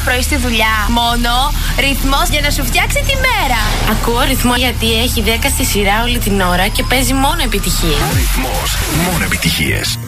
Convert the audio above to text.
πρωί στη δουλειά. Μόνο ρυθμός για να σου φτιάξει τη μέρα. Ακούω ρυθμό γιατί έχει 10 στη σειρά όλη την ώρα και παίζει μόνο επιτυχίες. Ρυθμός, μόνο επιτυχίες.